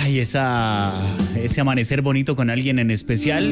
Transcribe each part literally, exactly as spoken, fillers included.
Ay, esa, ese amanecer bonito con alguien en especial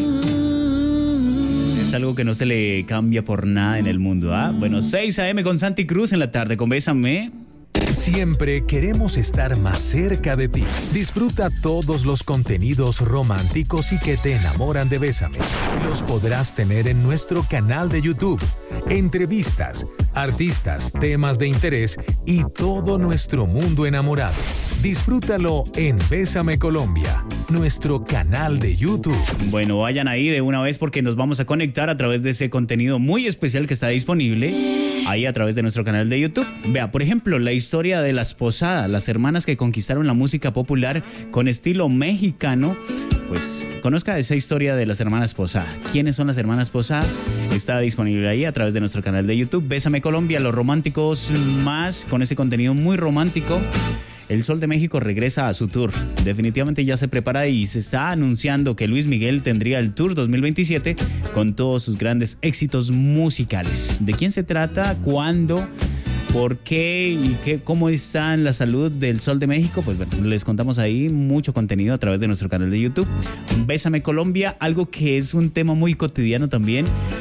es algo que no se le cambia por nada en el mundo, ¿ah? Bueno, seis a eme con Santi Cruz en la tarde con Bésame. Siempre queremos estar más cerca de ti. Disfruta todos los contenidos románticos y que te enamoran de Bésame. Los podrás tener en nuestro canal de YouTube. Entrevistas, artistas, temas de interés y todo nuestro mundo enamorado. Disfrútalo en Bésame Colombia, nuestro canal de YouTube. Bueno, vayan ahí de una vez porque nos vamos a conectar a través de ese contenido muy especial que está disponible ahí a través de nuestro canal de YouTube. Vea, por ejemplo, la historia de las Posadas, las hermanas que conquistaron la música popular con estilo mexicano. Pues conozca esa historia de las hermanas Posada. ¿Quiénes son las hermanas Posada? Está disponible ahí a través de nuestro canal de YouTube. Bésame Colombia, los románticos más, con ese contenido muy romántico. El Sol de México regresa a su tour. Definitivamente ya se prepara y se está anunciando que Luis Miguel tendría el Tour dos mil veintisiete con todos sus grandes éxitos musicales. ¿De quién se trata? ¿Cuándo? ¿Por qué? ¿Y qué, cómo está la salud del Sol de México? Pues bueno, les contamos ahí mucho contenido a través de nuestro canal de YouTube. Bésame Colombia, algo que es un tema muy cotidiano también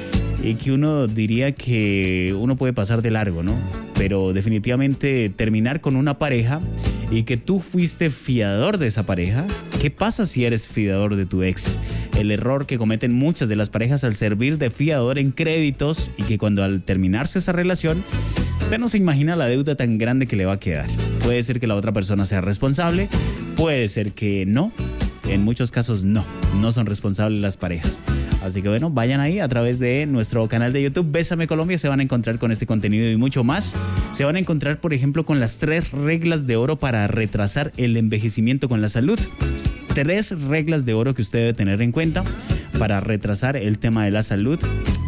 y que uno diría que uno puede pasar de largo, ¿no? Pero definitivamente terminar con una pareja y que tú fuiste fiador de esa pareja. ¿Qué pasa si eres fiador de tu ex? El error que cometen muchas de las parejas al servir de fiador en créditos y que cuando al terminarse esa relación, usted no se imagina la deuda tan grande que le va a quedar. Puede ser que la otra persona sea responsable, puede ser que no. En muchos casos no, no son responsables las parejas. Así que bueno, vayan ahí a través de nuestro canal de YouTube Bésame Colombia, se van a encontrar con este contenido y mucho más. Se van a encontrar, por ejemplo, con las tres reglas de oro para retrasar el envejecimiento con la salud. Tres reglas de oro que usted debe tener en cuenta para retrasar el tema de la salud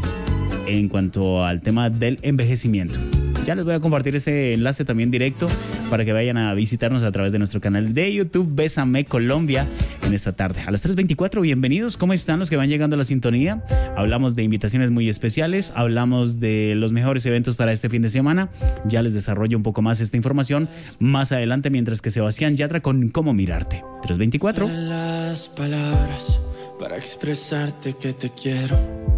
en cuanto al tema del envejecimiento. Ya les voy a compartir este enlace también directo para que vayan a visitarnos a través de nuestro canal de YouTube Bésame Colombia en esta tarde. A las tres veinticuatro, bienvenidos. ¿Cómo están los que van llegando a la sintonía? Hablamos de invitaciones muy especiales, hablamos de los mejores eventos para este fin de semana. Ya les desarrollo un poco más esta información más adelante, mientras que Sebastián Yatra con Cómo Mirarte. tres veinticuatro. Las palabras para expresarte que te quiero.